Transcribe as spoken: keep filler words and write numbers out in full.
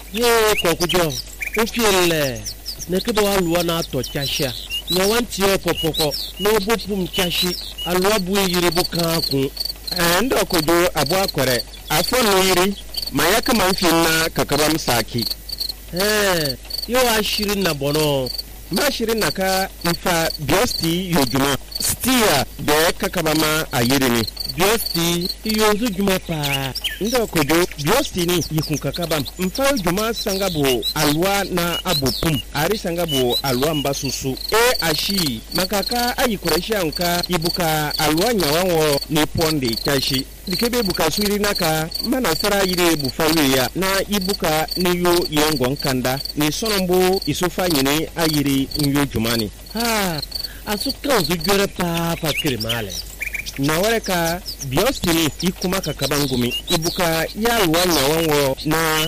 ye kokujo ofiele ne kebo aluwa na to chasha no wanti o popoko no bopum chashi aluwa bu yiri bu kan ku ando kodo abu akore afo no yiri mayaka manfin na kakabam saki eh yo ashiri na bono ma shirin naka ifa biosti yojuma stia de kakabama ayiri ni biosti yozu juma pa ndo kodo biosti ni yikun kakabam mfa juma sangabo alwa na abopum ari sangabo alwa mbasusu e ashi makaka ayikureshi anka ibuka alwa nyawanwo ni ponde chashi dikebe buka suri naka mana fara yire bufawe ya na ibuka ni yo yengon kanda ni sonombo isufa nyine ayiri nyo jumani ha asuka ozu jore pa pa kirmale na wareka biostini ikuma kakabangumi ibuka ya alwa nyawanwo na